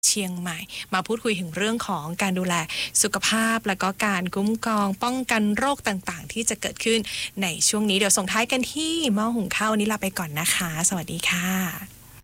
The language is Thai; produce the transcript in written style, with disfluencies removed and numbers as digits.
เชียงใหม่มาพูดคุยถึงเรื่องของการดูแลสุขภาพแล้วก็การคุ้มครองป้องกันโรคต่างๆที่จะเกิดขึ้นในช่วงนี้เดี๋ยวส่งท้ายกันที่หม้อหุงข้าวนี้ลาไปก่อนนะคะสวัสดีค่ะ